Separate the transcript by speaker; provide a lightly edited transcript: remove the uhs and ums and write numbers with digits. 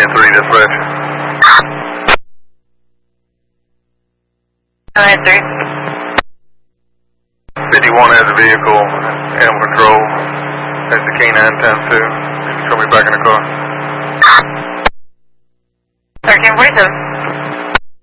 Speaker 1: 10-3 dispatch.
Speaker 2: 9-3.
Speaker 1: 51 has a vehicle, animal control. That's the K9 times 2. Show me back in the car.
Speaker 2: 1347.